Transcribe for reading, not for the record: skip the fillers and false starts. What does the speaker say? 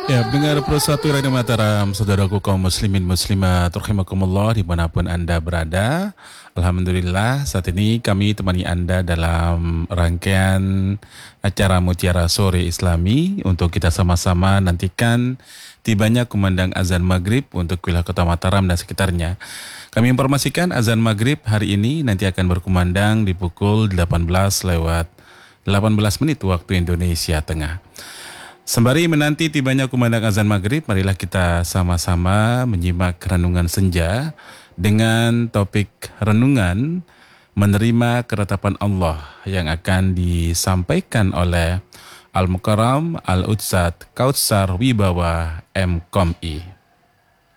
Ya, pendengar Pro 1 Radio Mataram, saudaraku kaum muslimin muslimat, rahimakumullah dimanapun Anda berada. Alhamdulillah, saat ini kami temani Anda dalam rangkaian acara Mutiara Sore Islami untuk kita sama-sama nantikan tibanya kumandang azan maghrib untuk wilayah kota Mataram dan sekitarnya. Kami informasikan azan maghrib hari ini nanti akan berkumandang di pukul 18 lewat 18 menit waktu Indonesia Tengah. Sembari menanti tibanya kumandang azan maghrib, marilah kita sama-sama menyimak renungan senja dengan topik renungan menerima ketetapan Allah yang akan disampaikan oleh Al-Mukarram Al-Utsad Kautsar Wibawa M. Kom'i.